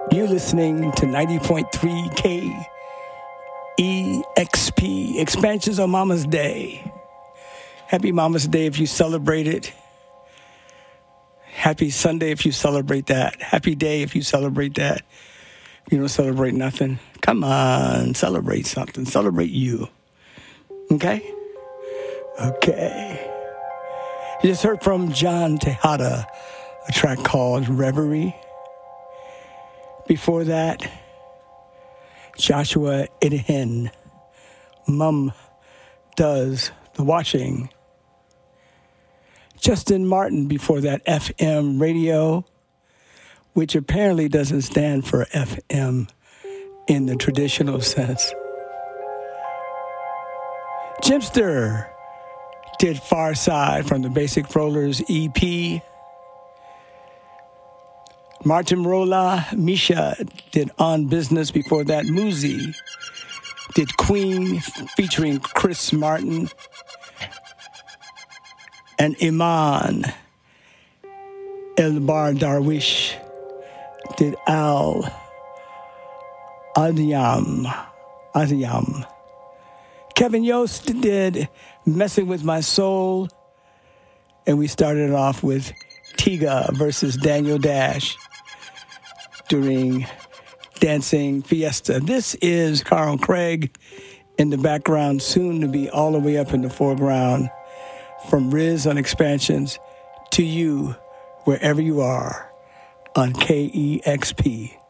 You're listening to 90.3 KEXP, Expansions on Mama's Day. Happy Mama's Day if you celebrate it. Happy Sunday if you celebrate that. Happy day if you celebrate that. If you don't celebrate nothing, come on, celebrate something. Celebrate you. Okay? Okay. You just heard from John Tejada, a track called Reverie. Before that, Joshua Idahen, Mum Does the Washing. Justin Martin before that, FM Radio, which apparently doesn't stand for FM in the traditional sense. Jimster did Far Side from the Basic Rollers EP. Martin Rolla, Misha did On Business. Before that, Muzi did Queen featuring Chris Martin. And Iman Elbar Darwish did Al Adiyam. Kevin Yost did Messing With My Soul. And we started off with Tiga versus Daniel Dash during Dancing Fiesta. This is Carl Craig in the background, soon to be all the way up in the foreground. From Riz on Expansions to you, wherever you are, on KEXP.